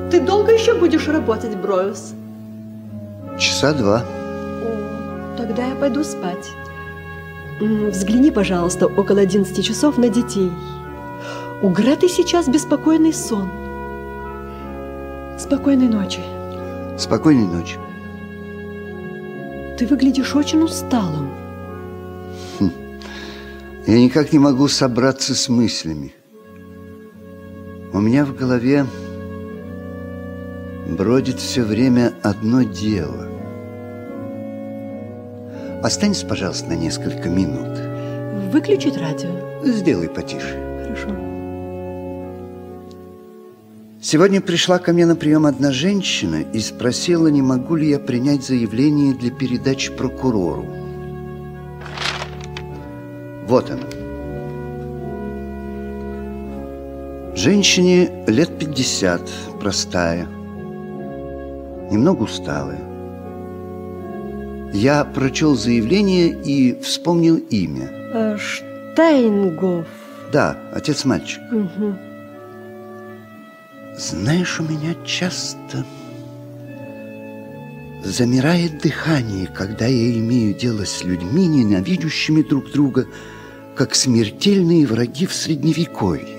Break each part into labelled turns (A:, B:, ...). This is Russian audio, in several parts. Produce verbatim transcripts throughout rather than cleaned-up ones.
A: Ты долго еще будешь работать, Броюс?
B: Часа два.
A: О, тогда я пойду спать. Взгляни, пожалуйста, около одиннадцати часов на детей. У Греты сейчас беспокойный сон. Спокойной ночи.
B: Спокойной ночи.
A: Ты выглядишь очень усталым.
B: Хм. Я никак не могу собраться с мыслями. У меня в голове бродит все время одно дело. Останься, пожалуйста, на несколько минут.
A: Выключить радио?
B: Сделай потише.
A: Хорошо.
B: Сегодня пришла ко мне на прием одна женщина и спросила, не могу ли я принять заявление для передачи прокурору. Вот оно. Женщине лет пятьдесят, простая, немного усталая. Я прочел заявление и вспомнил имя.
A: А, Штейнгоф.
B: Да, отец мальчика.
A: Угу.
B: Знаешь, у меня часто замирает дыхание, когда я имею дело с людьми, ненавидящими друг друга, как смертельные враги в Средневековье.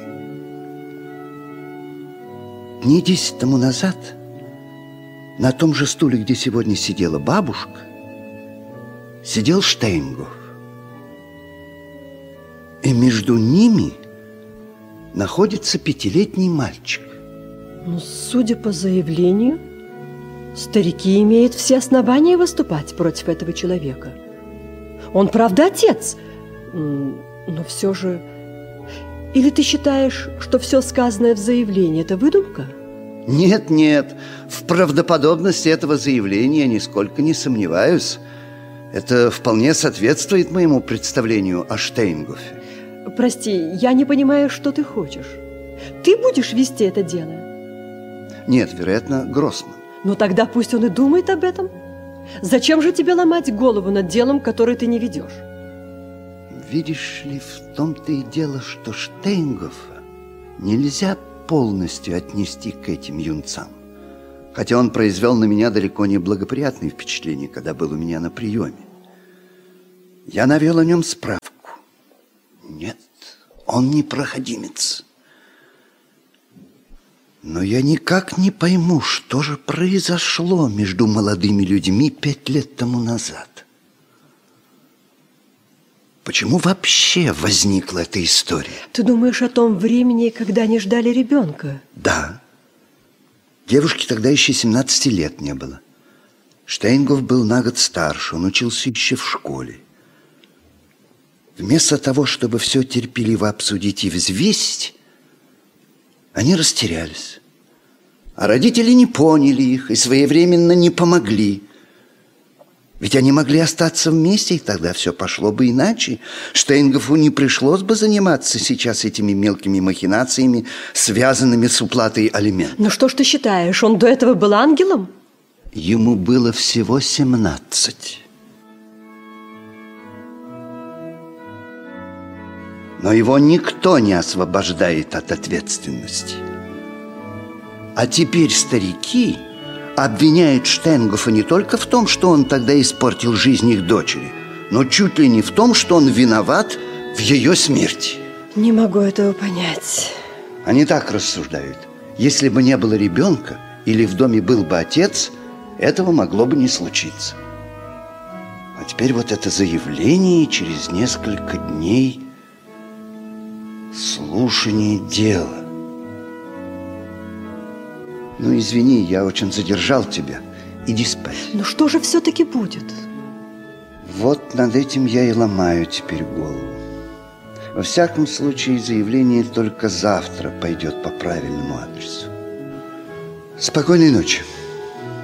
B: Дней десять тому назад на том же стуле, где сегодня сидела бабушка, сидел Штейнгоф. И между ними находится пятилетний мальчик.
A: Ну, судя по заявлению, старики имеют все основания выступать против этого человека. Он, правда, отец, но все же... Или ты считаешь, что все сказанное в заявлении – это выдумка?
B: Нет, нет, в правдоподобности этого заявления нисколько не сомневаюсь. Это вполне соответствует моему представлению о Штейнгофе.
A: Прости, я не понимаю, что ты хочешь. Ты будешь вести это дело?
B: Нет, вероятно, Гроссман.
A: Ну тогда пусть он и думает об этом. Зачем же тебе ломать голову над делом, которое ты не ведешь?
B: Видишь ли, в том-то и дело, что Штейнгофа нельзя полностью отнести к этим юнцам. Хотя он произвел на меня далеко не благоприятные впечатления, когда был у меня на приеме. Я навел о нем справку. Нет, он не проходимец. Но я никак не пойму, что же произошло между молодыми людьми пять лет тому назад. Почему вообще возникла эта история?
A: Ты думаешь о том времени, когда они ждали ребенка?
B: Да. Девушке тогда еще семнадцати лет не было. Штейнгоф был на год старше, он учился еще в школе. Вместо того, чтобы все терпеливо обсудить и взвесить, они растерялись. А родители не поняли их и своевременно не помогли. Ведь они могли остаться вместе, и тогда все пошло бы иначе. Штейнгофу не пришлось бы заниматься сейчас этими мелкими махинациями, связанными с уплатой алиментов.
A: Ну что ж ты считаешь, он до этого был ангелом?
B: Ему было всего семнадцать. Но его никто не освобождает от ответственности. А теперь старики обвиняют Штейнгофа не только в том, что он тогда испортил жизнь их дочери, но чуть ли не в том, что он виноват в ее смерти.
A: Не могу этого понять.
B: Они так рассуждают. Если бы не было ребенка или в доме был бы отец, этого могло бы не случиться. А теперь вот это заявление, и через несколько дней слушание дела. Ну, извини, я очень задержал тебя. Иди спать.
A: Ну что же все-таки будет?
B: Вот над этим я и ломаю теперь голову. Во всяком случае, заявление только завтра пойдет по правильному адресу. Спокойной ночи.